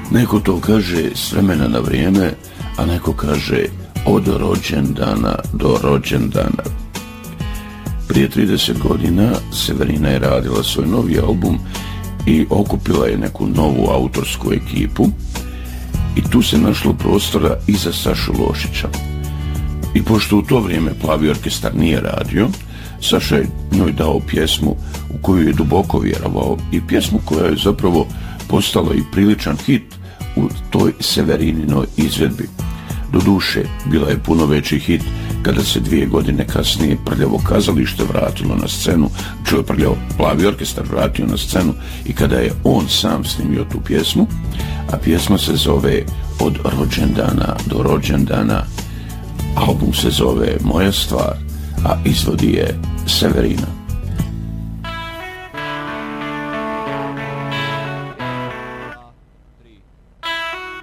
Neko to kaže s vremena na vrijeme, a neko kaže od rođendana do rođendana. Prije 30 godina Severina je radila svoj novi album i okupila je neku novu autorsku ekipu i tu se našlo prostora i za Sašu Lošića. I pošto u to vrijeme Plavi orkestar nije radio, Saša je njoj dao pjesmu u koju je duboko vjerovao i pjesmu koja je zapravo postala i priličan hit u toj Severininoj izvedbi. Doduše, bila je puno veći hit kada se 2 godine kasnije Prljavo kazalište vratilo na scenu, Prljavo Plavi orkestar vratio na scenu i kada je on sam snimio tu pjesmu, a pjesma se zove Od rođendana do rođendana, album se zove Moja stvar, a izvodi je Severina.